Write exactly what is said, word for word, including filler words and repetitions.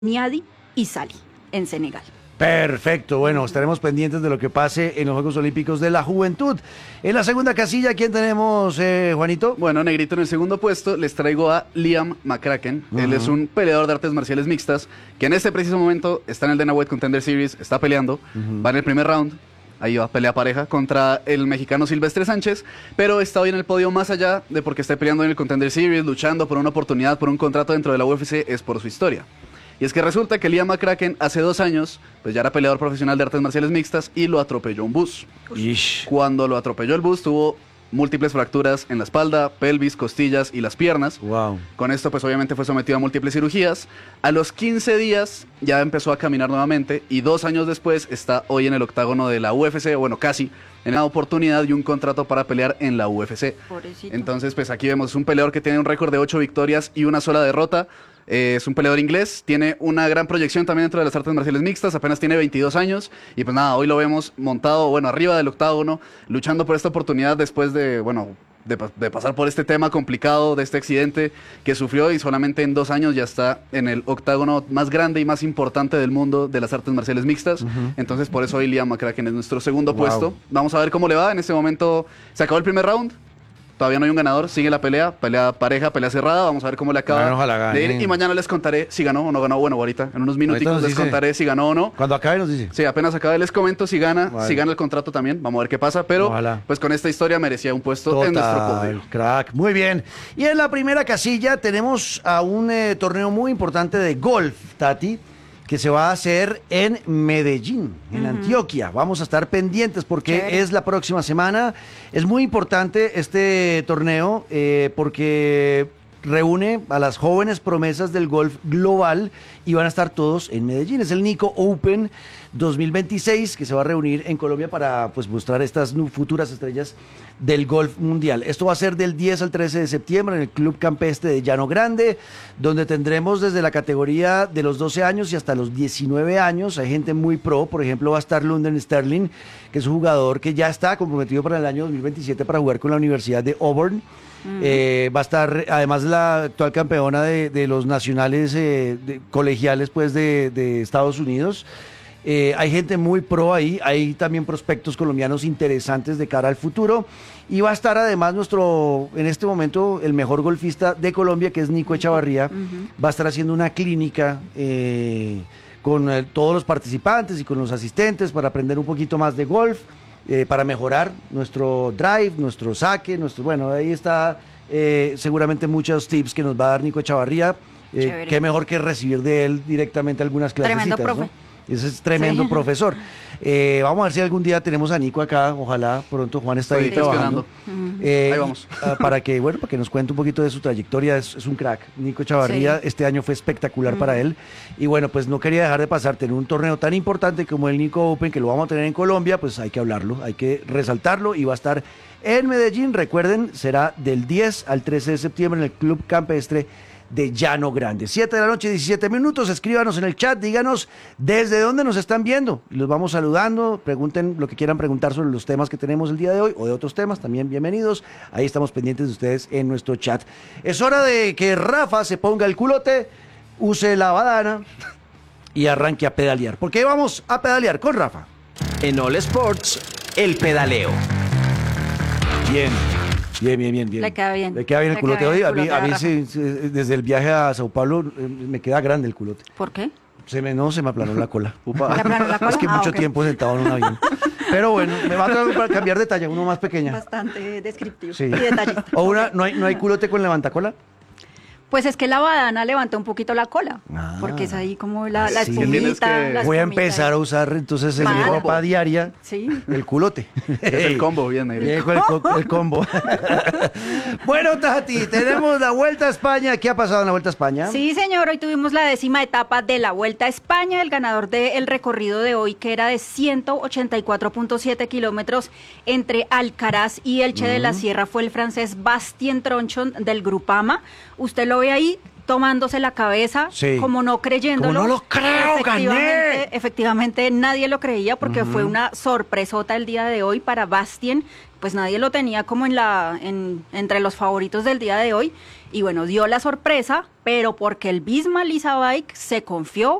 Niadi y Sali, en Senegal. Perfecto, bueno, estaremos pendientes de lo que pase en los Juegos Olímpicos de la Juventud. En la segunda casilla, ¿quién tenemos, eh, Juanito? Bueno, negrito, en el segundo puesto les traigo a Liam McCracken. Uh-huh. Él es un peleador de artes marciales mixtas que en este preciso momento está en el Dana White Contender Series, está peleando, uh-huh. va en el primer round. Ahí va, pelea pareja contra el mexicano Silvestre Sánchez, pero está hoy en el podio más allá de porque esté peleando en el Contender Series, luchando por una oportunidad, por un contrato dentro de la U F C, es por su historia. Y es que resulta que Liam McCracken hace dos años, pues ya era peleador profesional de artes marciales mixtas y lo atropelló un bus. Ish. Cuando lo atropelló el bus tuvo múltiples fracturas en la espalda, pelvis, costillas y las piernas. Wow. Con esto pues obviamente fue sometido a múltiples cirugías. A los quince días ya empezó a caminar nuevamente y dos años después está hoy en el octágono de la U F C, bueno casi, en una oportunidad y un contrato para pelear en la U F C. Pobrecito. Entonces pues aquí vemos un peleador que tiene un récord de ocho victorias y una sola derrota. Eh, es un peleador inglés, tiene una gran proyección también dentro de las artes marciales mixtas, apenas tiene veintidós años y pues nada, hoy lo vemos montado, bueno, arriba del octágono, luchando por esta oportunidad después de, bueno, de, de pasar por este tema complicado, de este accidente que sufrió y solamente en dos años ya está en el octágono más grande y más importante del mundo de las artes marciales mixtas. Uh-huh. Entonces por eso hoy Liam McCracken es nuestro segundo wow. puesto. Vamos a ver cómo le va, en este momento se acabó el primer round. Todavía no hay un ganador, sigue la pelea, pelea pareja, pelea cerrada, vamos a ver cómo le acaba bueno, de ir y mañana les contaré si ganó o no ganó, bueno, ahorita, en unos minuticos les dice, contaré si ganó o no. Cuando acabe nos dice. Sí, apenas acabe les comento si gana, vale. si gana el contrato también, vamos a ver qué pasa, pero ojalá. Pues con esta historia merecía un puesto Total, en nuestro podio. Crack, muy bien. Y en la primera casilla tenemos a un eh, torneo muy importante de golf, Tati, que se va a hacer en Medellín, en uh-huh. Antioquia. Vamos a estar pendientes porque Chévere. es la próxima semana. Es muy importante este torneo eh, porque reúne a las jóvenes promesas del golf global y van a estar todos en Medellín. Es el Nico Open dos mil veintiséis que se va a reunir en Colombia para pues mostrar estas futuras estrellas del golf mundial. Esto va a ser del diez al trece de septiembre en el Club Campestre de Llano Grande, donde tendremos desde la categoría de los doce años y hasta los diecinueve años. Hay gente muy pro, por ejemplo va a estar London Sterling, que es un jugador que ya está comprometido para el año dos mil veintisiete para jugar con la Universidad de Auburn. Uh-huh. Eh, va a estar además la actual campeona de, de los nacionales eh, de, colegiales pues de, de Estados Unidos. Eh, hay gente muy pro ahí, hay también prospectos colombianos interesantes de cara al futuro y va a estar además nuestro, en este momento, el mejor golfista de Colombia, que es Nico Echavarría. Uh-huh. Va a estar haciendo una clínica eh, con eh, todos los participantes y con los asistentes para aprender un poquito más de golf. Eh, para mejorar nuestro drive, nuestro saque, nuestro, bueno, ahí está eh, seguramente muchos tips que nos va a dar Nico Echavarría. Eh, qué mejor que recibir de él directamente algunas clasecitas, Tremendo profe. ¿no? Ese es tremendo sí. profesor. Eh, vamos a ver si algún día tenemos a Nico acá, ojalá pronto. Juan está ahí sí, trabajando. Uh-huh. Eh, ahí vamos. Para que, bueno, para que nos cuente un poquito de su trayectoria, es, es un crack. Nico Echavarría, sí. este año fue espectacular uh-huh. para él. Y bueno, pues no quería dejar de pasar, tener un torneo tan importante como el Nico Open, que lo vamos a tener en Colombia, pues hay que hablarlo, hay que resaltarlo y va a estar en Medellín. Recuerden, será del diez al trece de septiembre en el Club Campestre de Llano Grande. siete de la noche, diecisiete minutos. Escríbanos en el chat, díganos desde dónde nos están viendo. Los vamos saludando, pregunten lo que quieran preguntar sobre los temas que tenemos el día de hoy o de otros temas, también bienvenidos. Ahí estamos pendientes de ustedes en nuestro chat. Es hora de que Rafa se ponga el culote, use la badana y arranque a pedalear. Porque vamos a pedalear con Rafa. En All Sports, el pedaleo. Bien. Bien, bien, bien, bien. Le queda bien. Le queda bien el Le culote hoy. A mí, a mí sí, sí, desde el viaje a Sao Paulo eh, me queda grande el culote. ¿Por qué? Se me, no, se me aplanó la cola. ¿Le aplanó la cola? Es que ah, mucho okay. tiempo sentado en un avión. Pero bueno, me va a traer para cambiar de talla, uno más pequeña. Bastante descriptivo sí. y detallista. O una, ¿no hay, no hay culote con levantacola? Pues es que la badana levanta un poquito la cola, ah, porque es ahí como la, la sí. espumita. Que... La Voy a empezar a usar entonces en mi ropa diaria sí. el culote. Es el combo, bien, negro. El, el, el combo. Bueno, Tati, tenemos la Vuelta a España. ¿Qué ha pasado en la Vuelta a España? Sí, señor, hoy tuvimos la décima etapa de la Vuelta a España. El ganador del recorrido de hoy, que era de ciento ochenta y cuatro punto siete kilómetros entre Alcaraz y Elche uh-huh. de la Sierra, fue el francés Bastien Tronchon del Grupama. Usted lo ve ahí, tomándose la cabeza, Sí. como no creyéndolo. Como no lo creo, efectivamente, gané. efectivamente nadie lo creía porque fue una sorpresota el día de hoy para Bastien, pues nadie lo tenía como en la en, entre los favoritos del día de hoy y bueno, dio la sorpresa, pero porque el Visma Lease a Bike se confió,